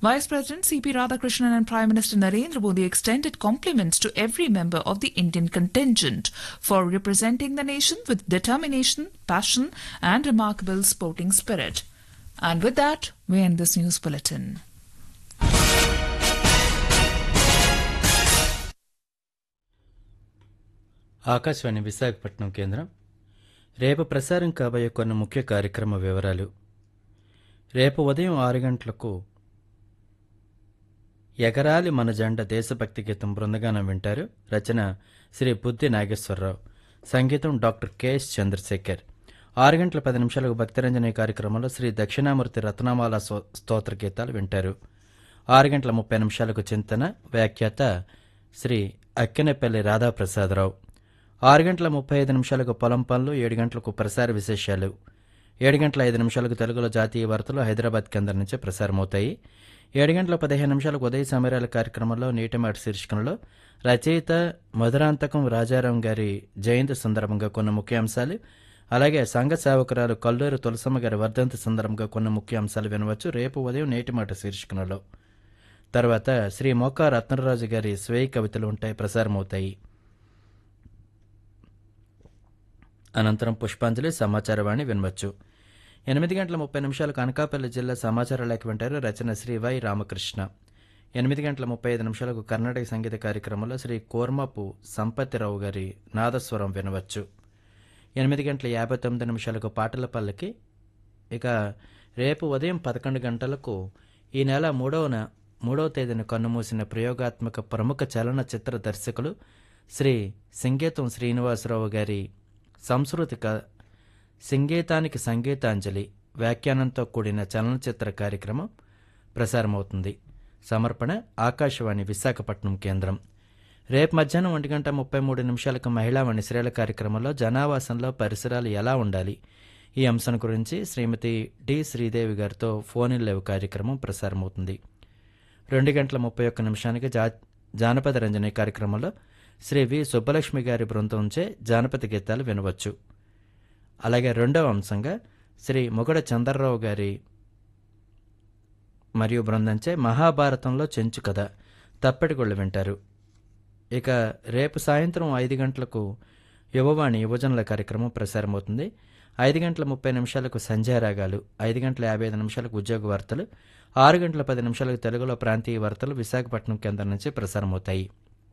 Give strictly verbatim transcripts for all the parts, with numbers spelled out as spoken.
Vice President C P Radhakrishnan and Prime Minister Narendra Modi extended compliments to every member of the Indian contingent for representing the nation with determination, passion, and remarkable sporting spirit. And with that, we end this news bulletin. Akashvani Visakhapatnam కేంద్రం రేపు ప్రసారం కాబోయే కొన్ని ముఖ్య కార్యక్రమ వివరాలు. రేపు ఉదయం ఆరు గంటలకు ఎగరాలి మన జెండ దేశభక్తి గీతం బృందగానం వింటారు. రచన శ్రీ బుద్ధి నాగేశ్వరరావు, సంగీతం డాక్టర్ కెఎస్ చంద్రశేఖర్. ఆరు గంటల పది నిమిషాలకు భక్తిరంజని కార్యక్రమంలో శ్రీ దక్షిణామూర్తి రత్నమాల స్తోత్ర గీతాలు వింటారు. ఆరు గంటల ముప్పై నిమిషాలకు చింతన, వ్యాఖ్యాత శ్రీ అక్కినేపల్లి రాధాప్రసాదరావు. ఆరు గంటల ముప్పై ఐదు నిమిషాలకు పొలం పనులు, ఏడు గంటలకు ప్రసార విశేషాలు, ఏడు గంటల ఐదు నిమిషాలకు తెలుగులో జాతీయ వార్తలు హైదరాబాద్ కేంద్రం నుంచి ప్రసారమవుతాయి. ఏడు గంటల పదిహేను నిమిషాలకు ఉదయ సమీరాల కార్యక్రమంలో నీటిమాటి శీర్షికలలో రచయిత మధురాంతకం రాజారాం గారి జయంతి సందర్భంగా కొన్ని ముఖ్యాంశాలు, అలాగే సంఘ సేవకురాలు కల్లూరు తులసమ్మ గారి వర్ధంతి సందర్భంగా కొన్ని ముఖ్యాంశాలు వినవచ్చు రేపు ఉదయం నీటిమాటి శీర్షికలలో. తర్వాత శ్రీ మోకా రత్నరాజు గారి స్వీయ కవితలు ఉంటాయి, ప్రసారమవుతాయి. అనంతరం పుష్పాంజలి సమాచారవాణి వినవచ్చు. ఎనిమిది గంటల ముప్పై నిమిషాలకు అనకాపల్లి జిల్లా సమాచార లేఖ వింటారు. రచన శ్రీ వై రామకృష్ణ. ఎనిమిది గంటల ముప్పై ఐదు నిమిషాలకు కర్ణాటక సంగీత కార్యక్రమంలో శ్రీ కోర్మపు సంపత్తిరావు గారి నాదస్వరం వినవచ్చు. ఎనిమిది గంటల యాభై తొమ్మిది నిమిషాలకు పాటల పల్లకి. ఇక రేపు ఉదయం పదకొండు గంటలకు ఈ నెల మూడవ మూడవ తేదీన కన్నుమూసిన ప్రయోగాత్మక ప్రముఖ చలనచిత్ర దర్శకులు శ్రీ సింగీతం శ్రీనివాసరావు గారి సంస్కృతిక సంగీతానికి సంగీతాంజలి వ్యాఖ్యానంతో కూడిన చలనచిత్ర కార్యక్రమం ప్రసారమవుతుంది. సమర్పణ ఆకాశవాణి విశాఖపట్నం కేంద్రం. రేపు మధ్యాహ్నం ఒంటి గంట ముప్పై మూడు నిమిషాలకు మహిళావాణి శ్రేల కార్యక్రమంలో జనావాసంలో పరిసరాలు ఎలా ఉండాలి ఈ అంశం గురించి శ్రీమతి డి శ్రీదేవి గారితో ఫోన్ ఇన్ లైవ్ కార్యక్రమం ప్రసారమవుతుంది. రెండు గంటల ముప్పై ఒక్క నిమిషానికి జా జానపద రంజని కార్యక్రమంలో శ్రీ వి సుబ్బలక్ష్మి గారి బృందంచే జానపద గీతాలు వినవచ్చు. అలాగే రెండవ అంశంగా శ్రీ మొగడ చంద్రరావు గారి మరియు బృందంచే మహాభారతంలో చెంచు కథ తప్పెటిగొళ్ళు వింటారు. ఇక రేపు సాయంత్రం ఐదు గంటలకు యువవాణి యువజనుల కార్యక్రమం ప్రసారమవుతుంది. ఐదు గంటల ముప్పై నిమిషాలకు సంధ్యారాగాలు, ఐదు గంటల యాభై ఐదు నిమిషాలకు ఉద్యోగ వార్తలు, ఆరు గంటల పది నిమిషాలకు తెలుగులో ప్రాంతీయ వార్తలు విశాఖపట్నం కేంద్రం నుంచి ప్రసారమవుతాయి.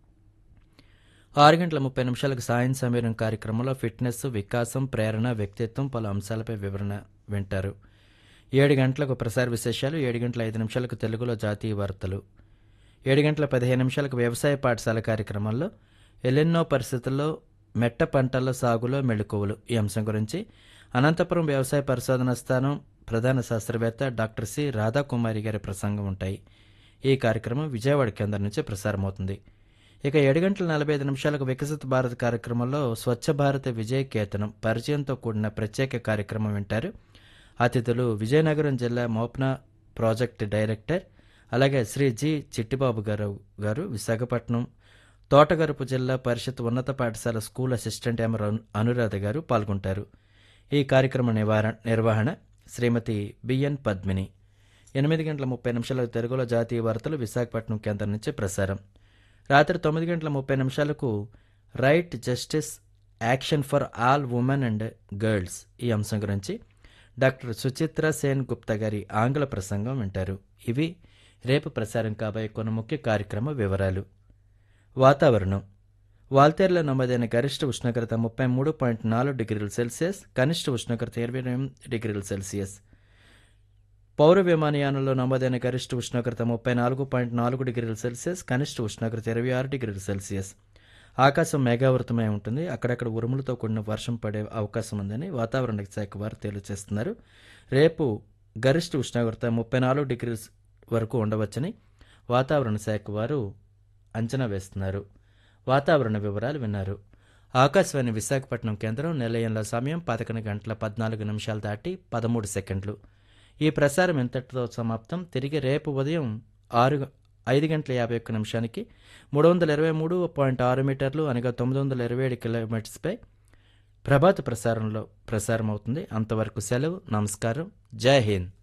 ఆరు గంటల ముప్పై నిమిషాలకు సాయం సమీరం కార్యక్రమంలో ఫిట్నెస్, వికాసం, ప్రేరణ, వ్యక్తిత్వం పలు అంశాలపై వివరణ వింటారు. ఏడు గంటలకు ప్రసార విశేషాలు, ఏడు గంటల ఐదు నిమిషాలకు తెలుగులో జాతీయ వార్తలు, ఏడు గంటల పదిహేను నిమిషాలకు వ్యవసాయ పాఠశాల కార్యక్రమంలో ఎల్లెన్నో పరిస్థితుల్లో మెట్ట పంటల సాగులో మెళుకువలు ఈ అంశం గురించి అనంతపురం వ్యవసాయ పరిశోధనా స్థానం ప్రధాన శాస్త్రవేత్త డాక్టర్ సి రాధాకుమారి గారి ప్రసంగం ఉంటాయి. ఈ కార్యక్రమం విజయవాడ కేంద్రం నుంచి ప్రసారమవుతుంది. ఇక ఏడు గంటల నలభై ఐదు నిమిషాలకు వికసిత భారత్ కార్యక్రమంలో స్వచ్ఛ భారత విజయ కేతనం పరిచయంతో కూడిన ప్రత్యేక కార్యక్రమం వింటారు. అతిథులు విజయనగరం జిల్లా మోప్నా ప్రాజెక్ట్ డైరెక్టర్, అలాగే శ్రీ జి చిట్టిబాబు గారు గారు విశాఖపట్నం తోటగరుపు జిల్లా పరిషత్ ఉన్నత పాఠశాల స్కూల్ అసిస్టెంట్ ఎం అనురాధ గారు పాల్గొంటారు. ఈ కార్యక్రమ నివారణ నిర్వహణ శ్రీమతి బిఎన్ పద్మిని. ఎనిమిది గంటల ముప్పై నిమిషాలకు తెలుగులో జాతీయ వార్తలు విశాఖపట్నం కేంద్రం నుంచి ప్రసారం. రాత్రి తొమ్మిది గంటల ముప్పై నిమిషాలకు right, justice, action for all women and girls ఈ అంశం గురించి డాక్టర్ సుచిత్ర సేన్ గుప్తా గారి ఆంగ్ల ప్రసంగం వింటారు. ఇవి రేపు ప్రసారం కాబోయే కొన్ని ముఖ్య కార్యక్రమ వివరాలు. వాతావరణం. వాల్తేరులో నమోదైన గరిష్ట ఉష్ణోగ్రత ముప్పై మూడు పాయింట్ నాలుగు డిగ్రీల సెల్సియస్, కనిష్ట ఉష్ణోగ్రత ఇరవై ఎనిమిది డిగ్రీల సెల్సియస్. పౌర విమానయానంలో నమోదైన గరిష్ట ఉష్ణోగ్రత ముప్పై నాలుగు పాయింట్ నాలుగు డిగ్రీల సెల్సియస్, కనిష్ట ఉష్ణోగ్రత ఇరవై ఆరు డిగ్రీల సెల్సియస్. ఆకాశం మేఘావృతమై ఉంటుంది. అక్కడక్కడ ఉరుములతో కూడిన వర్షం పడే అవకాశం ఉందని వాతావరణ శాఖ వారు తెలియజేస్తున్నారు. రేపు గరిష్ట ఉష్ణోగ్రత ముప్పై నాలుగు డిగ్రీల వరకు ఉండవచ్చని వాతావరణ శాఖ వారు అంచనా వేస్తున్నారు. వాతావరణ వివరాలు విన్నారు. ఆకాశవాణి విశాఖపట్నం కేంద్రం నిలయంలో సమయం పదకొండు గంటల పద్నాలుగు నిమిషాలు దాటి పదమూడు సెకండ్లు. ఈ ప్రసారం ఇంతటితో సమాప్తం. తిరిగి రేపు ఉదయం ఆరు ఐదు గంటల యాభై ఒక్క నిమిషానికి మూడు వందల ఇరవై మూడు పాయింట్ ఆరు మీటర్లు అనగా తొమ్మిది వందల ఇరవై ఏడు కిలోమీటర్స్పై ప్రభాత ప్రసారంలో ప్రసారం అవుతుంది. అంతవరకు సెలవు. నమస్కారం. జై హింద్.